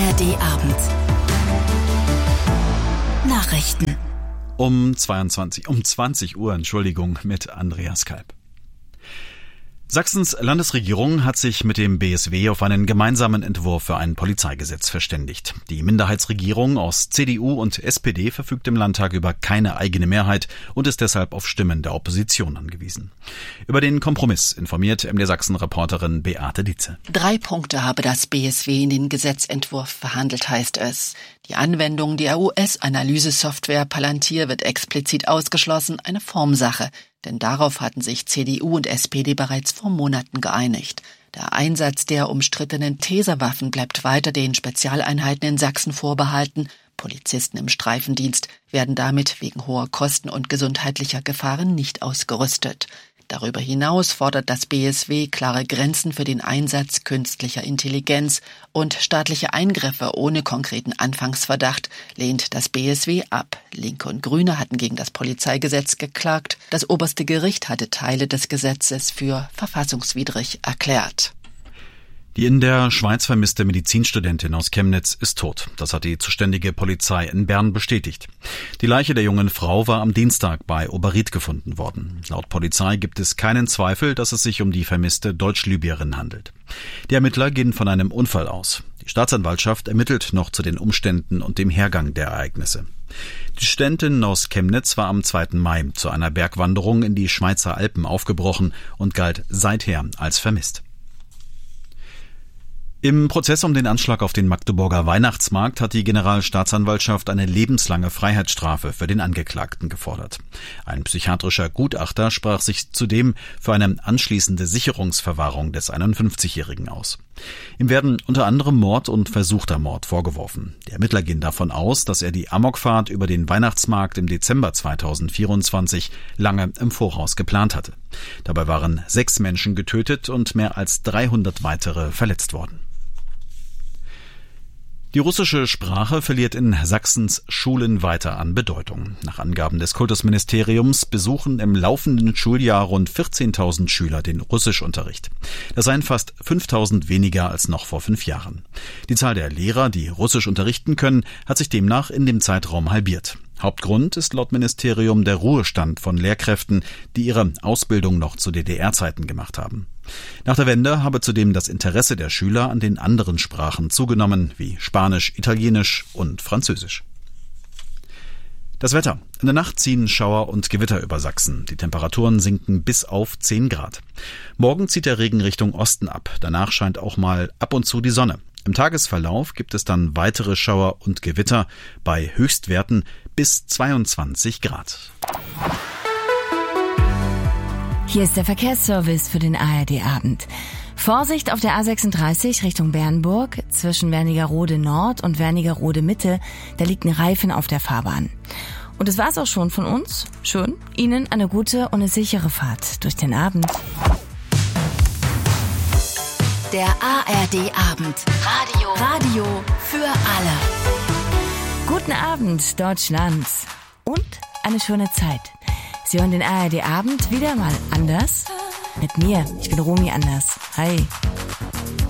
ARD-Abend. Nachrichten. Um 20 Uhr, mit Andreas Kalb. Sachsens Landesregierung hat sich mit dem BSW auf einen gemeinsamen Entwurf für ein Polizeigesetz verständigt. Die Minderheitsregierung aus CDU und SPD verfügt im Landtag über keine eigene Mehrheit und ist deshalb auf Stimmen der Opposition angewiesen. Über den Kompromiss informiert MD Sachsen-Reporterin Beate Dietze. 3 Punkte habe das BSW in den Gesetzentwurf verhandelt, heißt es. Die Anwendung der US-Analysesoftware Palantir wird explizit ausgeschlossen, eine Formsache. Denn darauf hatten sich CDU und SPD bereits vor Monaten geeinigt. Der Einsatz der umstrittenen Taserwaffen bleibt weiter den Spezialeinheiten in Sachsen vorbehalten. Polizisten im Streifendienst werden damit wegen hoher Kosten und gesundheitlicher Gefahren nicht ausgerüstet. Darüber hinaus fordert das BSW klare Grenzen für den Einsatz künstlicher Intelligenz und staatliche Eingriffe ohne konkreten Anfangsverdacht lehnt das BSW ab. Linke und Grüne hatten gegen das Polizeigesetz geklagt. Das oberste Gericht hatte Teile des Gesetzes für verfassungswidrig erklärt. Die in der Schweiz vermisste Medizinstudentin aus Chemnitz ist tot. Das hat die zuständige Polizei in Bern bestätigt. Die Leiche der jungen Frau war am Dienstag bei Oberried gefunden worden. Laut Polizei gibt es keinen Zweifel, dass es sich um die vermisste Deutsch-Libyerin handelt. Die Ermittler gehen von einem Unfall aus. Die Staatsanwaltschaft ermittelt noch zu den Umständen und dem Hergang der Ereignisse. Die Studentin aus Chemnitz war am 2. Mai zu einer Bergwanderung in die Schweizer Alpen aufgebrochen und galt seither als vermisst. Im Prozess um den Anschlag auf den Magdeburger Weihnachtsmarkt hat die Generalstaatsanwaltschaft eine lebenslange Freiheitsstrafe für den Angeklagten gefordert. Ein psychiatrischer Gutachter sprach sich zudem für eine anschließende Sicherungsverwahrung des 51-Jährigen aus. Ihm werden unter anderem Mord und versuchter Mord vorgeworfen. Die Ermittler gehen davon aus, dass er die Amokfahrt über den Weihnachtsmarkt im Dezember 2024 lange im Voraus geplant hatte. Dabei waren 6 Menschen getötet und mehr als 300 weitere verletzt worden. Die russische Sprache verliert in Sachsens Schulen weiter an Bedeutung. Nach Angaben des Kultusministeriums besuchen im laufenden Schuljahr rund 14.000 Schüler den Russischunterricht. Das seien fast 5.000 weniger als noch vor 5 Jahren. Die Zahl der Lehrer, die Russisch unterrichten können, hat sich demnach in dem Zeitraum halbiert. Hauptgrund ist laut Ministerium der Ruhestand von Lehrkräften, die ihre Ausbildung noch zu DDR-Zeiten gemacht haben. Nach der Wende habe zudem das Interesse der Schüler an den anderen Sprachen zugenommen, wie Spanisch, Italienisch und Französisch. Das Wetter. In der Nacht ziehen Schauer und Gewitter über Sachsen. Die Temperaturen sinken bis auf 10 Grad. Morgen zieht der Regen Richtung Osten ab. Danach scheint auch mal ab und zu die Sonne. Im Tagesverlauf gibt es dann weitere Schauer und Gewitter bei Höchstwerten bis 22 Grad. Hier ist der Verkehrsservice für den ARD-Abend. Vorsicht auf der A36 Richtung Bernburg zwischen Wernigerode Nord und Wernigerode Mitte. Da liegt ein Reifen auf der Fahrbahn. Und das war's auch schon von uns. Schön. Ihnen eine gute und eine sichere Fahrt durch den Abend. Der ARD-Abend. Radio für alle. Guten Abend, Deutschland. Und eine schöne Zeit. Sie hören den ARD-Abend wieder mal anders. Mit mir. Ich bin Romy Anders. Hi.